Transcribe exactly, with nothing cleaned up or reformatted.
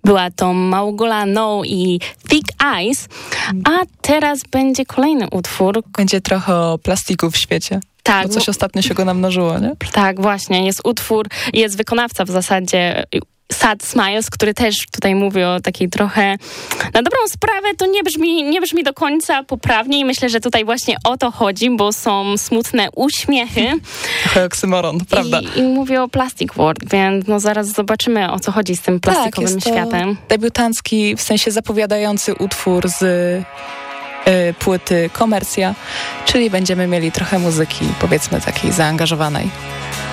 Była to Małgola No i Thick Eyes, a teraz będzie kolejny utwór. Będzie trochę o plastiku w świecie. Tak. Bo coś ostatnio się go namnożyło, nie? Tak, właśnie. Jest utwór, jest wykonawca w zasadzie Sad Smiles, który też tutaj mówi o takiej trochę, na dobrą sprawę to nie brzmi, nie brzmi do końca poprawnie i myślę, że tutaj właśnie o to chodzi, bo są smutne uśmiechy. Trochę oksymoron, prawda? I, i mówię o Plastic World, więc no zaraz zobaczymy, o co chodzi z tym plastikowym tak, jest światem. To debiutancki, w sensie zapowiadający utwór z y, płyty Komercja, czyli będziemy mieli trochę muzyki, powiedzmy takiej zaangażowanej.